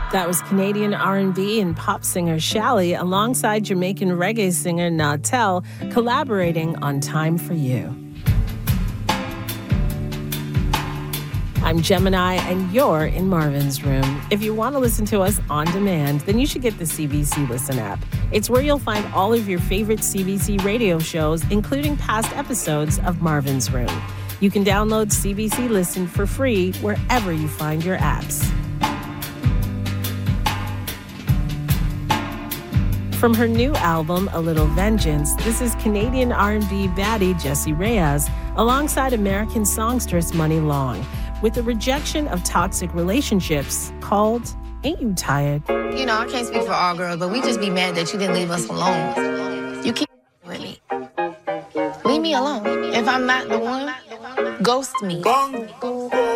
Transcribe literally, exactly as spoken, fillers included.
That was Canadian R and B and pop singer Shally alongside Jamaican reggae singer Nautel collaborating on Time for You. I'm Gemini, and you're in Marvin's Room. If you want to listen to us on demand, then you should get the C B C Listen app. It's where you'll find all of your favorite C B C radio shows, including past episodes of Marvin's Room. You can download C B C Listen for free wherever you find your apps. From her new album, A Little Vengeance, this is Canadian R and B baddie Jessie Reyez alongside American songstress Money Long with a rejection of toxic relationships called Ain't You Tired? You know, I can't speak for all girls, but we just be mad that you didn't leave us alone. You keep with me. Leave me alone. If I'm not the one, ghost me.